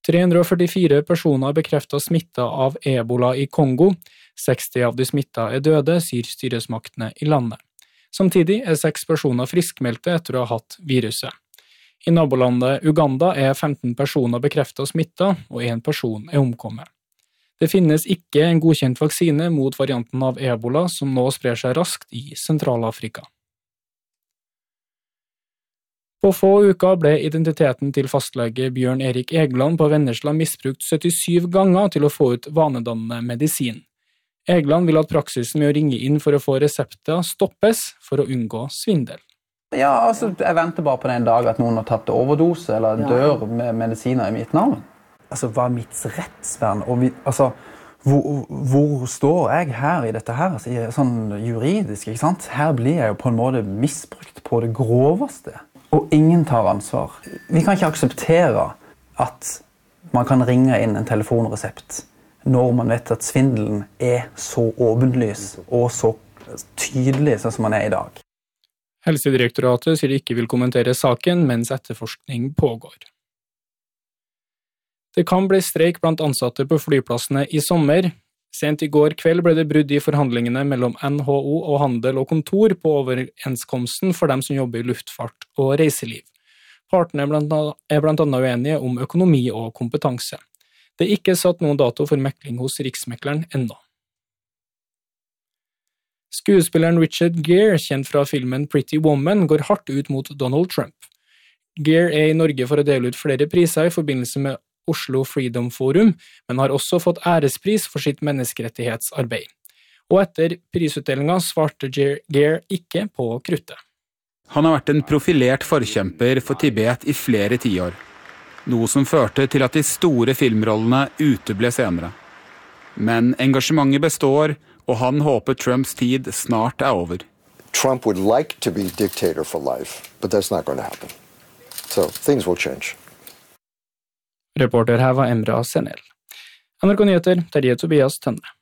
344 personer bekreftet smittet av Ebola i Kongo. 60 av de smittede døde, sier styresmaktene i landet. Samtidig 6 personer friskmeldte etter å ha hatt viruset. I nabolandet Uganda 15 personer bekreftet smittet, og 1 person omkommet. Det finnes ikke en godkjent vaksine mot varianten av Ebola, som nå sprer seg raskt i Sentral-Afrika. På få uker ble identiteten til fastlege Bjørn Erik Egeland på Vennesla misbrukt 77 ganger til å få ut vanedannende medisin. Egeland vil at praksisen med å ringe inn for å få resepter stoppes for å unngå svindel. Ja, altså, jeg venter bare på den dag at noen har tatt overdose eller dør med medisiner i mitt navn. Altså, hva er mitt rettsvern? Og hvor står jeg her i dette her? Altså, sånn juridisk, ikke sant? Her blir jeg jo på en måte misbrukt på det groveste. Og ingen tar ansvar. Vi kan ikke akseptere at man kan ringe inn en telefonresept når man vet at svindelen er så åpenlys og så tydelig sånn som man er i dag. Helsedirektoratet sier de ikke vil kommentere saken mens etterforskning pågår. Det kan bli streik blant ansatte på flyplassene i sommer. Sent i går kveld ble det brudd i forhandlingene mellom NHO og Handel og Kontor på overenskomsten for dem som jobber i luftfart og reiseliv. Partene er blant annet uenige om økonomi og kompetanse. Det er ikke satt noen dato for mekling hos Riksmekleren ennå. Skuespilleren Richard Gere, kjent fra filmen Pretty Woman, går hardt ut mot Donald Trump. Gere er i Norge for å dele ut flere priser i forbindelse med Oslo Freedom Forum, men har også fått ærespris for sitt menneskerettighetsarbeid. Og etter prisutdelingen svarte Gere ikke på kruttet. Han har vært en profilert forkjemper for Tibet i flere tiår, noe som førte til at de store filmrollene uteble senere. Men engasjementet består, og han håper Trumps tid snart er over. Trump would like to be dictator for life, but that's not going to happen. So things will change. Reporter her var Emra Senel. NRK Nyheter, Terje Tobias Tønne.